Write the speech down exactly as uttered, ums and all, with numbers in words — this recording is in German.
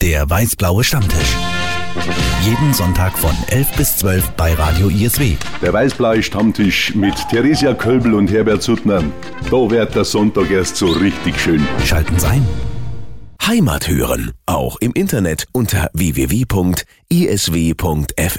Der weiß-blaue Stammtisch. Jeden Sonntag von elf bis zwölf bei Radio I S W. Der weiß-blaue Stammtisch mit Theresia Kölbel und Herbert Suttner. Da wird der Sonntag erst so richtig schön. Schalten Sie ein. Heimat hören, auch im Internet unter w w w punkt i s w punkt f